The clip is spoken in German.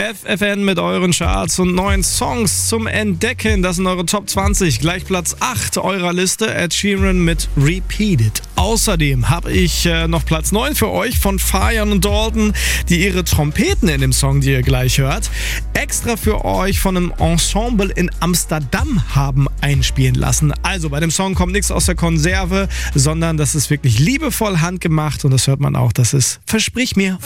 FFN mit euren Charts und neuen Songs zum Entdecken. Das sind eure Top 20. Gleich Platz 8 eurer Liste. Ed Sheeran mit Repeated. Außerdem habe ich noch Platz 9 für euch von Farian und Dalton, die ihre Trompeten in dem Song, die ihr gleich hört, extra für euch von einem Ensemble in Amsterdam haben einspielen lassen. Also bei dem Song kommt nichts aus der Konserve, sondern das ist wirklich liebevoll handgemacht und das hört man auch. Das ist Versprich mir.